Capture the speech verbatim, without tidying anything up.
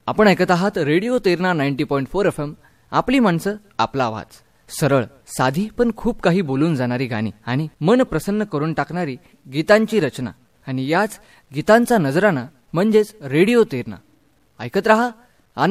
आपण ऐकत आहात radio Terna ninety point four F M. आपली माणसं, आपला आवाज. सरळ, साधी पण खूप काही बोलून जाणारी गाणी आणि मन प्रसन्न करून टाकणारी गीतांची रचना आणि याच गीतांचा नजराणा म्हणजेच रेडिओ तेरणा. ऐकत रहा